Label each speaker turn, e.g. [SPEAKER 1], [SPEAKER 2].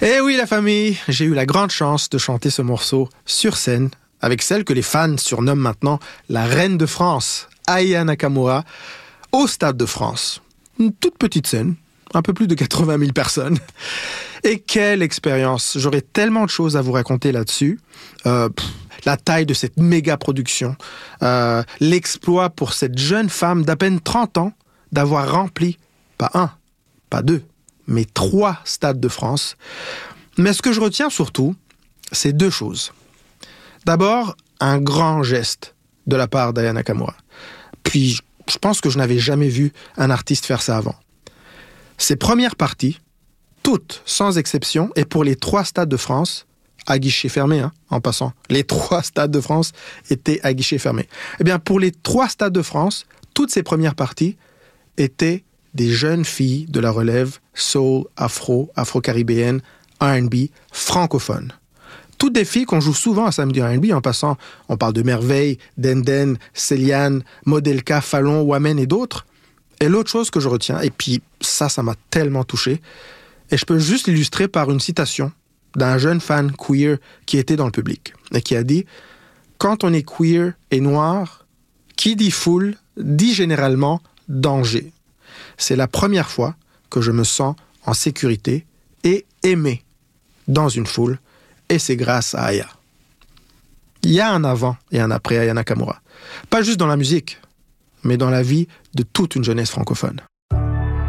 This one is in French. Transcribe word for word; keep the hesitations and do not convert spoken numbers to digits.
[SPEAKER 1] Eh oui, la famille, j'ai eu la grande chance de chanter ce morceau sur scène avec celle que les fans surnomment maintenant la reine de France, Aya Nakamura, au Stade de France. Une toute petite scène, un peu plus de quatre-vingt mille personnes. Et quelle expérience! J'aurais tellement de choses à vous raconter là-dessus. Euh, pff, la taille de cette méga production, euh, l'exploit pour cette jeune femme d'à peine trente ans d'avoir rempli, pas un, pas deux, mais trois stades de France. Mais ce que je retiens surtout, c'est deux choses. D'abord, un grand geste de la part d'Aya Nakamura. Puis, je pense que je n'avais jamais vu un artiste faire ça avant. Ses premières parties, toutes, sans exception, et pour les trois stades de France, à guichet fermé, hein, en passant. Les trois stades de France étaient à guichet fermé. Eh bien, pour les trois stades de France, toutes ces premières parties étaient des jeunes filles de la relève soul, afro, afro-caribéenne, R and B, francophone. Toutes des filles qu'on joue souvent à Samedi R and B, en passant, on parle de Merveille, Denden, Céliane, Modelka, Fallon, Wamen et d'autres. Et l'autre chose que je retiens, et puis ça, ça m'a tellement touché, et je peux juste l'illustrer par une citation d'un jeune fan queer qui était dans le public, et qui a dit « Quand on est queer et noir, qui dit foule, dit généralement danger. C'est la première fois que je me sens en sécurité et aimé dans une foule, et c'est grâce à Aya. » Il y a un avant et un après Aya Nakamura. Pas juste dans la musique, mais dans la vie de toute une jeunesse francophone.